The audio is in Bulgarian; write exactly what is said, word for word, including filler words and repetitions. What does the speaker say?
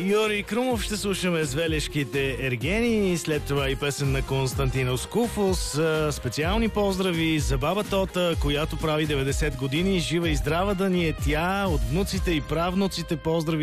Йори Крумов ще слушаме с Велешките ергени, след това и песен на Константин Скуфос. Специални поздрави за баба Тота, която прави деветдесет години. Жива и здрава да ни е тя, от внуците и правнуците. Поздрави